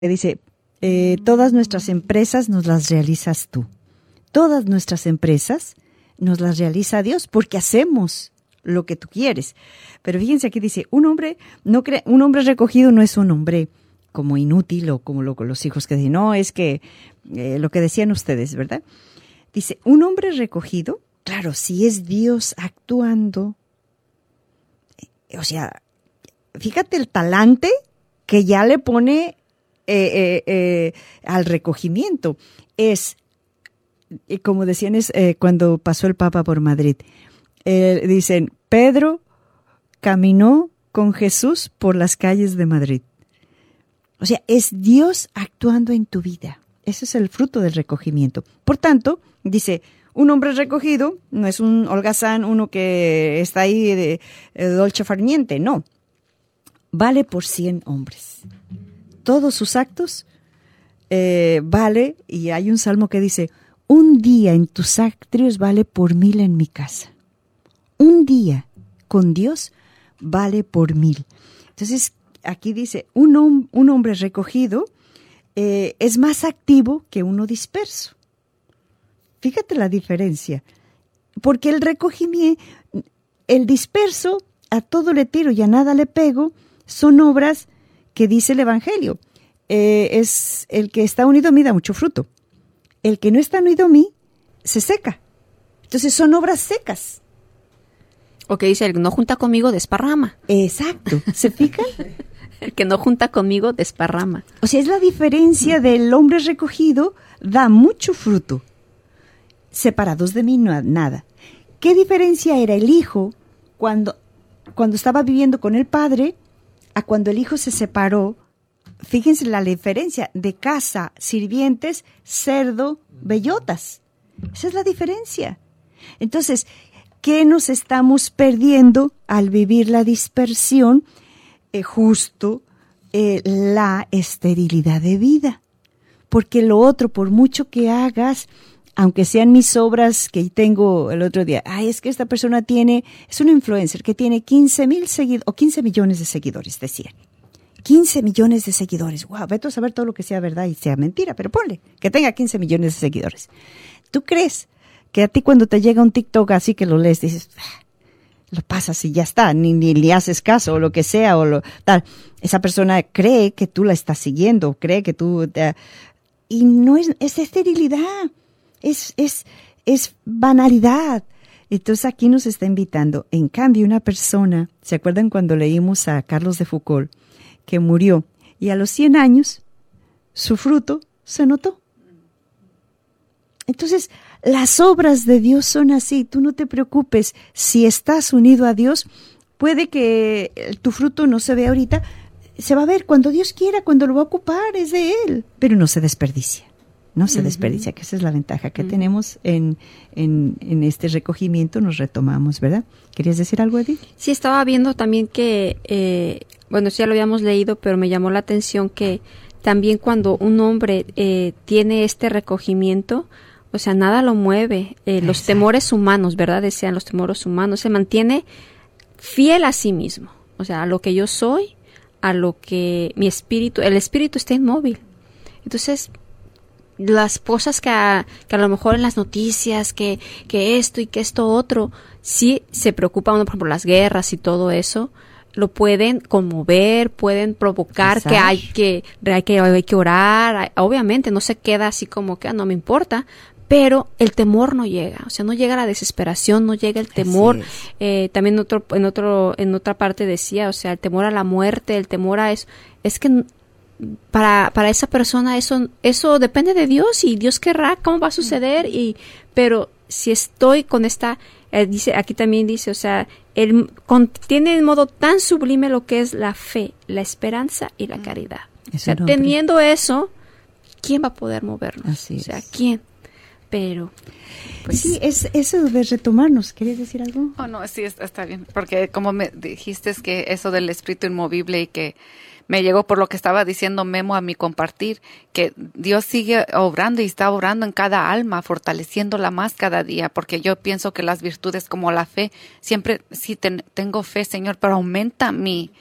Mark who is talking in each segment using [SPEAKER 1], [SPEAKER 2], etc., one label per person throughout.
[SPEAKER 1] Dice, todas nuestras empresas nos las realizas tú. Todas nuestras empresas nos las realiza Dios porque hacemos lo que tú quieres. Pero fíjense aquí dice, un hombre recogido no es un hombre como inútil o como los hijos que dicen, no, es que lo que decían ustedes, ¿verdad? Dice, un hombre recogido, claro, si es Dios actuando, o sea, fíjate el talante que ya le pone al recogimiento. Es, como decían cuando pasó el Papa por Madrid, dicen, Pedro caminó con Jesús por las calles de Madrid. O sea, es Dios actuando en tu vida. Ese es el fruto del recogimiento. Por tanto, dice, un hombre recogido no es un holgazán, uno que está ahí de dolce far niente, no. Vale por 100 hombres. Todos sus actos vale, y hay un salmo que dice, un día en tus atrios vale por 1000 en mi casa. Un día con Dios vale por 1000. Entonces, aquí dice, un hombre recogido es más activo que uno disperso. Fíjate la diferencia. Porque el recogimiento, el disperso, a todo le tiro y a nada le pego, son obras que dice el Evangelio. Es el que está unido a mí da mucho fruto. El que no está unido a mí se seca. Entonces son obras secas.
[SPEAKER 2] O que dice, el que no junta conmigo desparrama.
[SPEAKER 1] Exacto. ¿Se fijan?
[SPEAKER 2] El que no junta conmigo desparrama.
[SPEAKER 1] O sea, es la diferencia del hombre recogido, da mucho fruto. Separados de mí, nada. ¿Qué diferencia era el hijo cuando estaba viviendo con el padre a cuando el hijo se separó? Fíjense la diferencia de casa, sirvientes, cerdo, bellotas. Esa es la diferencia. Entonces, ¿qué nos estamos perdiendo al vivir la dispersión? Justo la esterilidad de vida. Porque lo otro, por mucho que hagas, aunque sean mis obras que tengo el otro día, es que esta persona es un influencer que tiene 15 millones de seguidores, decían. 15 millones de seguidores. Wow, vete a saber todo lo que sea verdad y sea mentira, pero ponle que tenga 15 millones de seguidores. ¿Tú crees que a ti cuando te llega un TikTok así que lo lees, dices, lo pasas y ya está, ni le haces caso o lo que sea o tal? Esa persona cree que tú la estás siguiendo, cree que tú... y no es esterilidad, es banalidad. Entonces aquí nos está invitando. En cambio, una persona, ¿se acuerdan cuando leímos a Carlos de Foucault? Que murió y a los 100 años su fruto se notó. Entonces, las obras de Dios son así. Tú no te preocupes. Si estás unido a Dios, puede que tu fruto no se vea ahorita. Se va a ver cuando Dios quiera, cuando lo va a ocupar, es de Él. Pero no se desperdicia. No se desperdicia, que esa es la ventaja que tenemos en este recogimiento. Nos retomamos, ¿verdad? ¿Querías decir algo, Edith?
[SPEAKER 2] Sí, estaba viendo también que, ya lo habíamos leído, pero me llamó la atención que también cuando un hombre tiene este recogimiento, o sea, nada lo mueve. Los temores humanos, ¿verdad? Decían los temores humanos. Se mantiene fiel a sí mismo. O sea, a lo que yo soy, a lo que el espíritu está inmóvil. Entonces, las cosas que a lo mejor en las noticias, que esto y que esto otro, sí se preocupa uno por las guerras y todo eso, lo pueden conmover, pueden provocar. Exacto. que hay que orar. Obviamente no se queda así como que no me importa, pero el temor no llega, o sea, no llega la desesperación, no llega el temor. También en otra parte decía, o sea, el temor a la muerte, el temor a eso, es que para esa persona eso depende de Dios y Dios querrá cómo va a suceder. Pero si estoy con esta, aquí también dice, o sea, tiene de modo tan sublime lo que es la fe, la esperanza y la caridad. O sea, teniendo eso, ¿quién va a poder movernos?
[SPEAKER 1] Así es.
[SPEAKER 2] O sea, ¿quién? Pero
[SPEAKER 1] pues sí, es eso de retomarnos. ¿Querías decir algo?
[SPEAKER 3] Oh, no, sí, está bien, porque como me dijiste es que eso del espíritu inmovible y que me llegó por lo que estaba diciendo Memo a mi compartir, que Dios sigue obrando y está obrando en cada alma, fortaleciéndola más cada día, porque yo pienso que las virtudes como la fe, siempre sí tengo fe, Señor, pero aumenta mi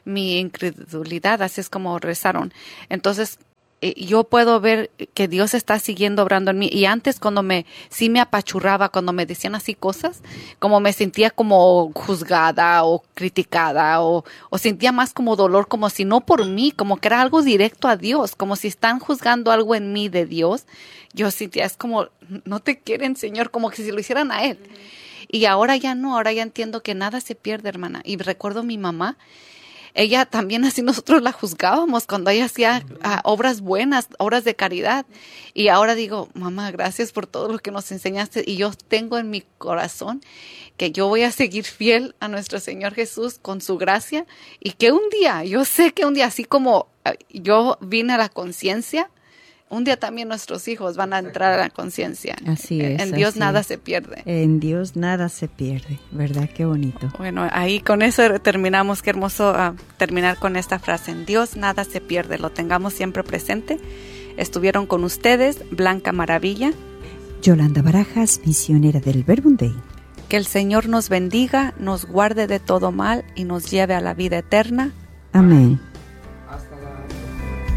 [SPEAKER 3] mi incredulidad, así es como rezaron. Entonces, yo puedo ver que Dios está siguiendo obrando en mí. Y antes cuando sí me apachurraba, cuando me decían así cosas, como me sentía como juzgada o criticada o sentía más como dolor, como si no por mí, como que era algo directo a Dios, como si están juzgando algo en mí de Dios. Yo sentía, es como, no te quieren, Señor, como que si lo hicieran a Él. Y ahora ya no, ahora ya entiendo que nada se pierde, hermana. Y recuerdo a mi mamá, ella también así nosotros la juzgábamos cuando ella hacía obras buenas, obras de caridad. Y ahora digo, mamá, gracias por todo lo que nos enseñaste. Y yo tengo en mi corazón que yo voy a seguir fiel a nuestro Señor Jesús con su gracia. Y que un día, yo sé que un día, así como yo vine a la conciencia, un día también nuestros hijos van a entrar a la conciencia.
[SPEAKER 1] Así es.
[SPEAKER 3] En Dios nada se pierde.
[SPEAKER 1] En Dios nada se pierde, ¿verdad? Qué bonito.
[SPEAKER 3] Bueno, ahí con eso terminamos. Qué hermoso terminar con esta frase. En Dios nada se pierde, lo tengamos siempre presente. Estuvieron con ustedes Blanca Maravilla,
[SPEAKER 1] Yolanda Barajas, misionera del Verbum Dei.
[SPEAKER 3] Que el Señor nos bendiga, nos guarde de todo mal y nos lleve a la vida eterna.
[SPEAKER 1] Amén.